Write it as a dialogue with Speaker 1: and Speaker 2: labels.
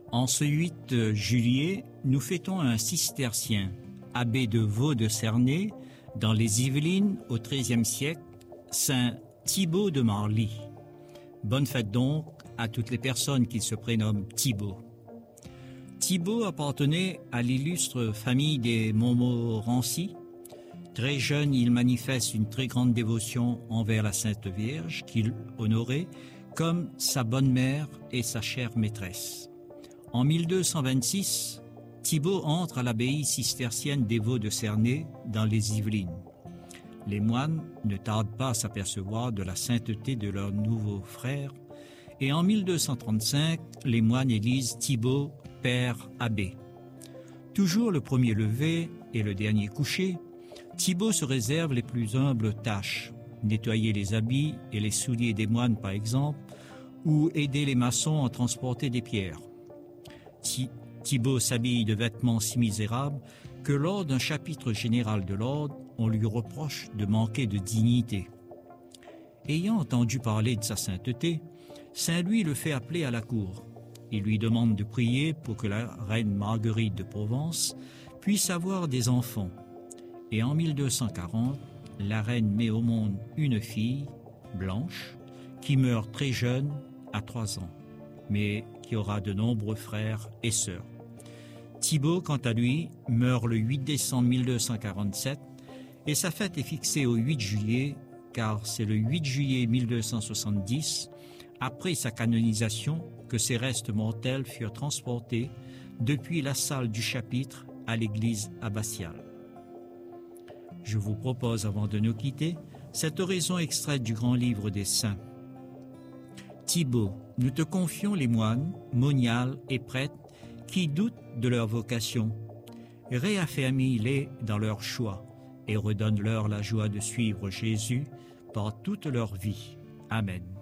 Speaker 1: En ce 8 juillet, nous fêtons un cistercien, abbé de Vaux de Cernay, dans les Yvelines au XIIIe siècle, Saint Thibaut de Marly. Bonne fête donc à toutes les personnes qui se prénomment Thibaut. Thibaut appartenait à l'illustre famille des Montmorency. Très jeune, il manifeste une très grande dévotion envers la Sainte Vierge qu'il honorait comme sa bonne mère et sa chère maîtresse. En 1226, Thibaut entre à l'abbaye cistercienne des Vaux de Cernay dans les Yvelines. Les moines ne tardent pas à s'apercevoir de la sainteté de leur nouveau frère et en 1235, les moines élisent Thibaut père abbé. Toujours le premier lever et le dernier coucher, Thibaut se réserve les plus humbles tâches, nettoyer les habits et les souliers des moines par exemple, ou aider les maçons à transporter des pierres. Thibaut s'habille de vêtements si misérables que lors d'un chapitre général de l'ordre, on lui reproche de manquer de dignité. Ayant entendu parler de sa sainteté, Saint Louis le fait appeler à la cour. Il lui demande de prier pour que la reine Marguerite de Provence puisse avoir des enfants. Et en 1240, la reine met au monde une fille, Blanche, qui meurt très jeune, à 3 ans, mais qui aura de nombreux frères et sœurs. Thibaut, quant à lui, meurt le 8 décembre 1247 et sa fête est fixée au 8 juillet, car c'est le 8 juillet 1270, après sa canonisation, que ses restes mortels furent transportés depuis la salle du chapitre à l'église abbatiale. Je vous propose, avant de nous quitter, cette oraison extraite du grand livre des saints. Thibaut, nous te confions les moines, moniales et prêtres qui doutent de leur vocation. Réaffermis-les dans leur choix et redonne-leur la joie de suivre Jésus par toute leur vie. Amen.